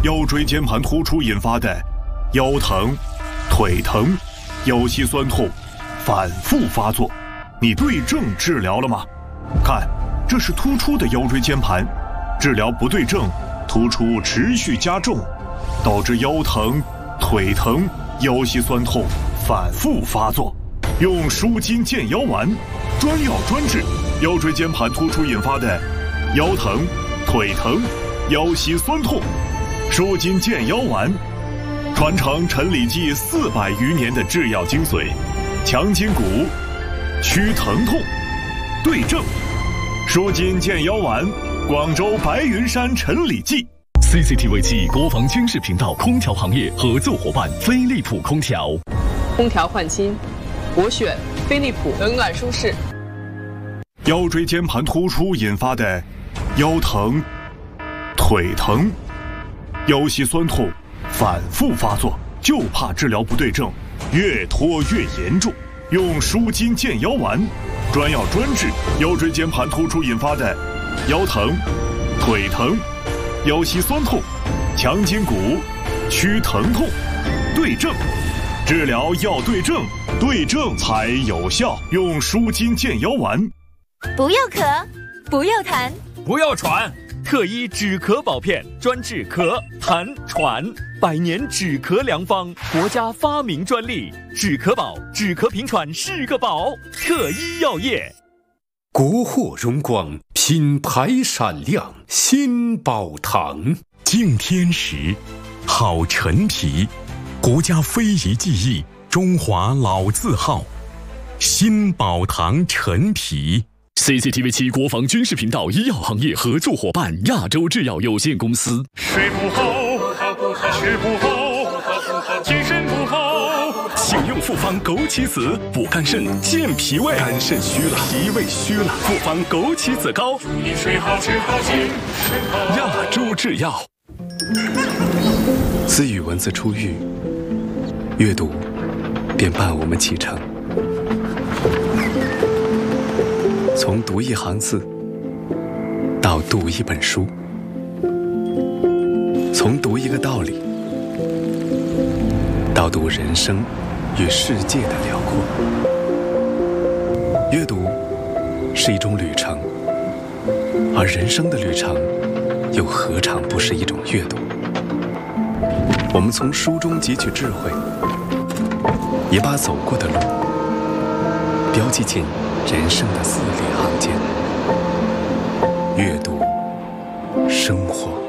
腰椎间盘突出引发的腰疼、腿疼、腰膝酸痛反复发作，你对症治疗了吗？看，这是突出的腰椎间盘，治疗不对症，突出持续加重，导致腰疼、腿疼、腰膝酸痛反复发作。用舒筋健腰丸，专药专治腰椎间盘突出引发的腰疼、腿疼、腰膝酸痛。舒筋健腰丸，传承陈李济400余年的制药精髓，强筋骨，祛疼痛，对症。舒筋健腰丸，广州白云山陈李济。 CCTV 7国防军事频道空调行业合作伙伴飞利浦空调。 空调换新，我选飞利浦，冷暖舒适。 腰椎间盘突出引发的腰疼、腿疼、腰膝酸痛反复发作，就怕治疗不对症，越拖越严重。用舒筋健腰丸，专药专治腰椎间盘突出引发的腰疼、腿疼、腰膝酸痛，强筋骨，祛疼痛，对症。治疗要对症，对症才有效。用舒筋健腰丸。 不要咳，不要痰， 不要喘。特一止咳宝片，专治咳、痰、喘，100年止咳良方，国家发明专利。止咳宝，止咳平喘是个宝。特一药业。 国货荣光，品牌闪亮，新宝堂。 敬天时，好陈皮，国家非遗技艺，中华老字号。新宝堂陈皮。CCTV 7国防军事频道医药行业合作伙伴亚洲制药有限公司。 睡不好，吃不好，精神不好。 请用复方枸杞子补肝肾健脾胃。肝肾虚了，脾胃虚了，复方枸杞子膏。 注意睡好，吃好，精神好。 亚洲制药。 自与文字初遇，阅读便伴我们启程。从读一行字到读一本书，从读一个道理到读人生与世界的辽阔。阅读是一种旅程，而人生的旅程又何尝不是一种阅读？我们从书中汲取智慧，也把走过的路标记进人生的字里行间。阅读，生活。